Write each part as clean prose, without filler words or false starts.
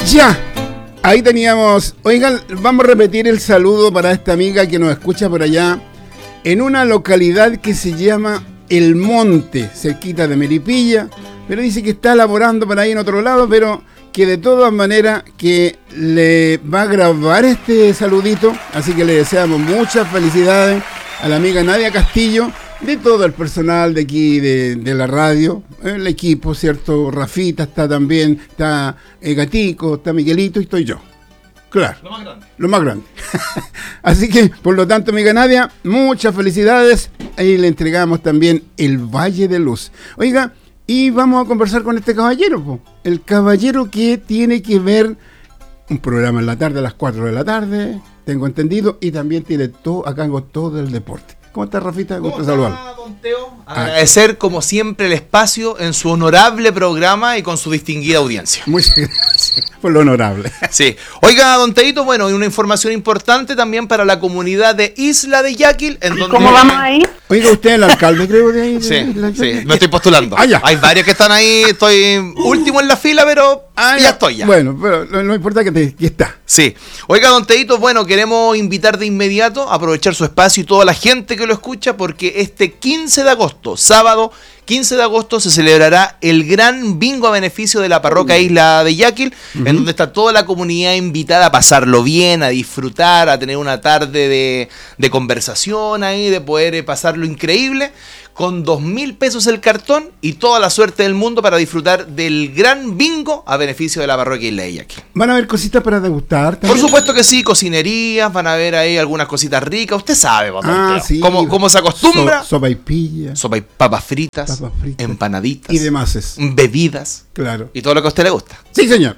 Ya, ahí teníamos. Oigan, vamos a repetir el saludo para esta amiga que nos escucha por allá en una localidad que se llama El Monte, cerquita de Melipilla, pero dice que está laborando por ahí en otro lado, pero que de todas maneras que le va a grabar este saludito, así que le deseamos muchas felicidades a la amiga Nadia Castillo, de todo el personal de aquí de la radio, el equipo, ¿cierto? Rafita está también, está Gatico, está Miguelito y estoy yo. Claro. Lo más grande. Lo más grande. Así que, por lo tanto, amiga Nadia, muchas felicidades. Ahí le entregamos también el Valle de Luz. Oiga, y vamos a conversar con este caballero, po. El caballero que tiene que ver un programa en la tarde a las 4 de la tarde, tengo entendido, y también tiene todo, acá hago todo el deporte. ¿Cómo estás, Rafita? Gusto saludarlo. Don Teo? Agradecer, como siempre, el espacio en su honorable programa y con su distinguida audiencia. Muchas gracias por lo honorable. Sí. Oiga, don Teito, bueno, y una información importante también para la comunidad de Isla de Yaquil. ¿Cómo vamos ahí? Oiga, usted es el alcalde, creo, de ahí. Sí, me estoy postulando. Ya. Hay varios que están ahí, estoy último en la fila, pero ya estoy ya. Bueno, pero no importa que está. Sí. Oiga, don Teito, bueno, queremos invitar de inmediato a aprovechar su espacio y toda la gente que lo escucha, porque este 15 de agosto, sábado 15 de agosto, se celebrará el gran bingo a beneficio de la parroquia Isla de Yaquil, en donde está toda la comunidad invitada a pasarlo bien, a disfrutar, a tener una tarde de conversación ahí, de poder pasarlo increíble, con 2.000 pesos el cartón y toda la suerte del mundo para disfrutar del gran bingo a beneficio de la parroquia Isla de Yaquil. ¿Van a haber cositas para degustar también? Por supuesto que sí, cocinerías, van a ver ahí algunas cositas ricas, usted sabe, sí. ¿Cómo se acostumbra? Sopaipilla. Sopa y papas fritas, empanaditas. Y demás. Bebidas. Claro. Y todo lo que a usted le gusta. Sí, señor.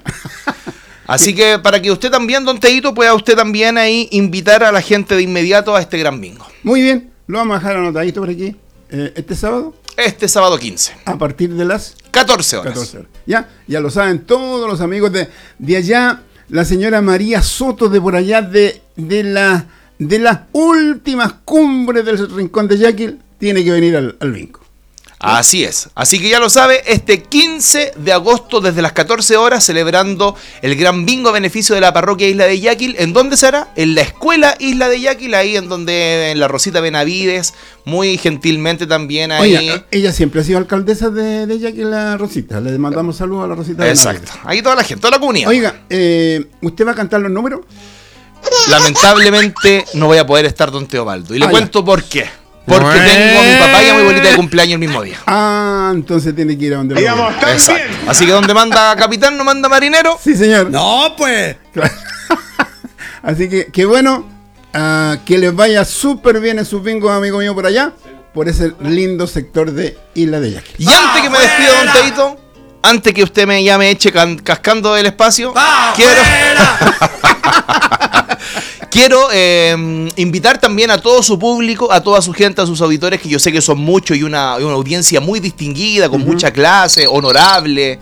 Así que para que usted también, don Teito, pueda usted también ahí invitar a la gente de inmediato a este gran bingo. Muy bien, lo vamos a dejar anotadito por aquí. ¿Este sábado? Este sábado 15. A partir de las 14 horas. 14 horas. Ya lo saben todos los amigos de allá. La señora María Soto de por allá de las últimas cumbres del Rincón de Yaquil tiene que venir al bingo. Así es. Así que ya lo sabe, este 15 de agosto desde las 14 horas celebrando el gran bingo a beneficio de la parroquia Isla de Yaquil. ¿En dónde se hará? En la escuela Isla de Yaquil, ahí en la Rosita Benavides, muy gentilmente también ahí. Oye, ella siempre ha sido alcaldesa de Yaquil, la Rosita. Le mandamos saludos a la Rosita Benavides. Exacto. Ahí toda la gente, toda la comunidad. Oiga, ¿usted va a cantar los números? Lamentablemente no voy a poder estar, don Teobaldo. Y le cuento por qué. Porque tengo a mi papá y a mi abuelita de cumpleaños el mismo día. Entonces tiene que ir a donde lo digamos, exacto. Así que donde manda capitán, no manda marinero. Sí, señor. No, pues. Claro. Así que, qué bueno, que les vaya súper bien en sus bingos, amigo mío, por allá, por ese lindo sector de Isla de Yaquil. Y antes que me despida, don Teito, antes que usted ya me eche cascando del espacio, quiero invitar también a todo su público, a toda su gente, a sus auditores, que yo sé que son muchos y una audiencia muy distinguida, con mucha clase, honorable,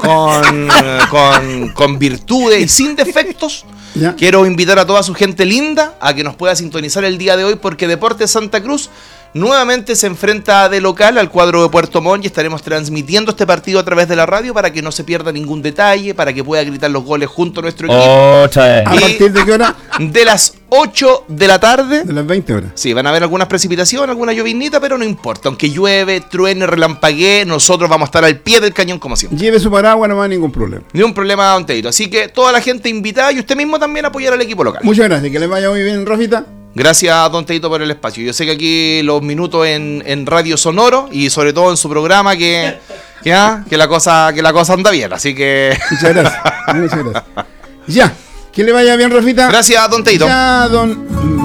con virtudes y sin defectos. ¿Ya? Quiero invitar a toda su gente linda a que nos pueda sintonizar el día de hoy, porque Deportes Santa Cruz nuevamente se enfrenta de local al cuadro de Puerto Montt y estaremos transmitiendo este partido a través de la radio para que no se pierda ningún detalle, para que pueda gritar los goles junto a nuestro equipo. ¿A partir de qué hora? De las 8 de la tarde. De las 20 horas. Sí, van a haber algunas precipitaciones, alguna llovinita, pero no importa. Aunque llueve, truene, relampaguee, nosotros vamos a estar al pie del cañón como siempre. Lleve su paraguas, no va a ningún problema. Ni un problema, don Teito. Así que toda la gente invitada y usted mismo también apoyar al equipo local. Muchas gracias, que les vaya muy bien, Rafita. Gracias, don Teito, por el espacio. Yo sé que aquí los minutos en Radio Sonoro y sobre todo en su programa que la cosa anda bien, así que muchas gracias. Ya, que le vaya bien, Rafita. Gracias, don Teito. Ya, don